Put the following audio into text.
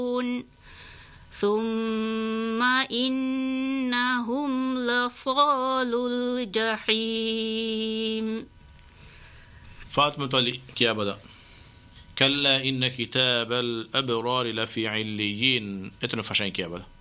ثم إنهم لصالو الجحيم. فاطمة تولي كيا بدا كلا إن كتاب الأبرار لفي عليين اتنفشين كيا بدا